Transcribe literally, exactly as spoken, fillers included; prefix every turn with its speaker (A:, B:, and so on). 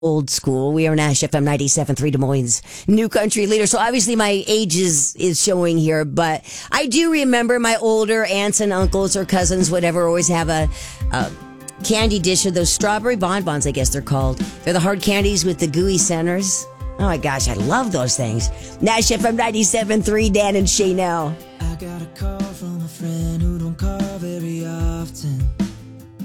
A: old school. We are Nash F M ninety-seven point three Des Moines, new country leader. So obviously my age is, is showing here, but I do remember my older aunts and uncles or cousins, whatever, always have a, a candy dish of those strawberry bonbons, I guess they're called. They're the hard candies with the gooey centers. Oh my gosh, I love those things. Nash F M ninety-seven point three, Dan and Shay now.
B: I got a call from a friend who don't call very often.